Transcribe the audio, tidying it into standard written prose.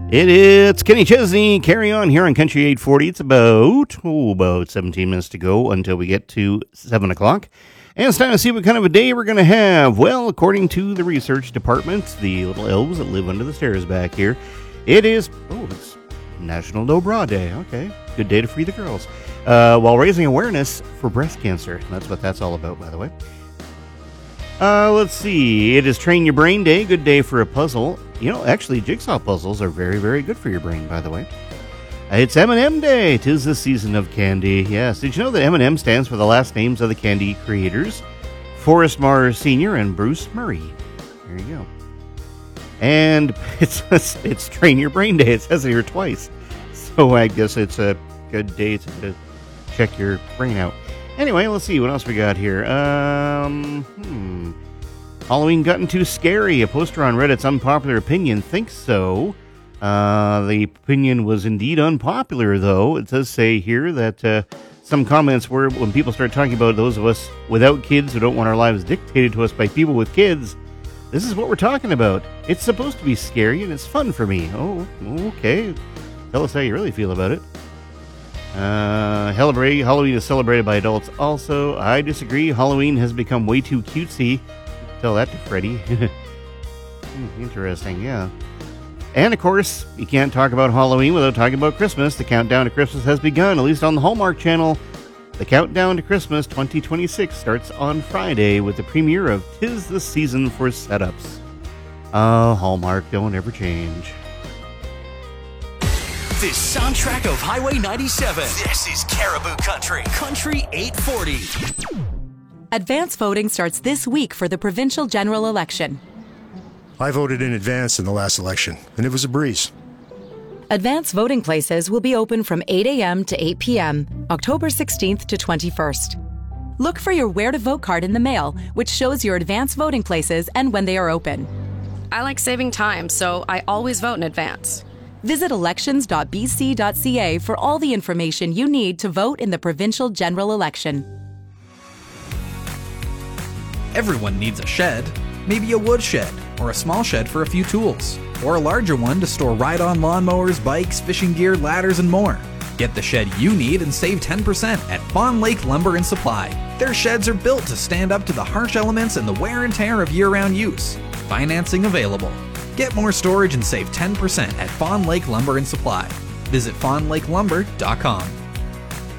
It's Kenny Chesney. Carry on here on Country 840. It's about 17 minutes to go until we get to 7 o'clock. And it's time to see what kind of a day we're going to have. Well, according to the research department, the little elves that live under the stairs back here, it's National No Bra Day. Okay, good day to free the girls. While raising awareness for breast cancer. That's what that's all about, by the way. Let's see. It is Train Your Brain Day. Good day for a puzzle. You know, actually, jigsaw puzzles are very, very good for your brain, by the way. It's M&M Day. 'Tis the season of candy. Yes. Did you know that M&M stands for the last names of the candy creators? Forrest Mars Sr. and Bruce Murray. There you go. And it's Train Your Brain Day. It says it here twice. So I guess it's a good day to check your brain out. Anyway, let's see what else we got here. Halloween gotten too scary. A poster on Reddit's unpopular opinion thinks so. The opinion was indeed unpopular, though. It does say here that some comments were when people start talking about those of us without kids who don't want our lives dictated to us by people with kids. This is what we're talking about. It's supposed to be scary and it's fun for me. Oh, okay. Tell us how you really feel about it. Halloween is celebrated by adults also. I disagree. Halloween has become way too cutesy. Tell that to Freddie. Interesting, yeah. And of course, you can't talk about Halloween without talking about Christmas. The countdown to Christmas has begun, at least on the Hallmark Channel. The countdown to Christmas 2026 starts on Friday with the premiere of 'Tis the Season for Setups. Hallmark don't ever change. The soundtrack of Highway 97. This is Caribou Country. Country 840. Advance voting starts this week for the provincial general election. I voted in advance in the last election, and it was a breeze. Advance voting places will be open from 8 a.m. to 8 p.m., October 16th to 21st. Look for your Where to Vote card in the mail, which shows your advance voting places and when they are open. I like saving time, so I always vote in advance. Visit elections.bc.ca for all the information you need to vote in the provincial general election. Everyone needs a shed. Maybe a wood shed, or a small shed for a few tools, or a larger one to store ride-on lawnmowers, bikes, fishing gear, ladders, and more. Get the shed you need and save 10% at Fawn Lake Lumber and Supply. Their sheds are built to stand up to the harsh elements and the wear and tear of year-round use. Financing available. Get more storage and save 10% at Fawn Lake Lumber and Supply. Visit fawnlakelumber.com.